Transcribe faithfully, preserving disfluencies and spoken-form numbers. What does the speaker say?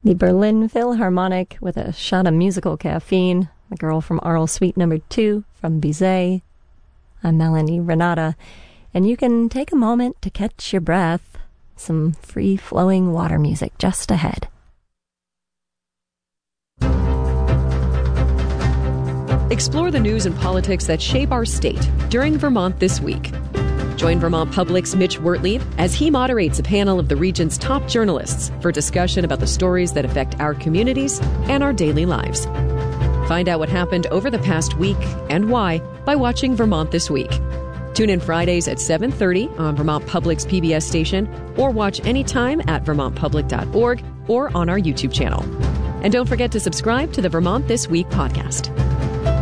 The Berlin Philharmonic with a shot of musical caffeine. The Girl from Arles Suite Number Two from Bizet. I'm Melanie Renata, and you can take a moment to catch your breath. Some free-flowing water music just ahead. Explore the news and politics that shape our state during Vermont This Week. Join Vermont Public's Mitch Wertlieb as he moderates a panel of the region's top journalists for discussion about the stories that affect our communities and our daily lives. Find out what happened over the past week and why by watching Vermont This Week. Tune in Fridays at seven thirty on Vermont Public's P B S station, or watch anytime at vermont public dot org or on our YouTube channel. And don't forget to subscribe to the Vermont This Week podcast.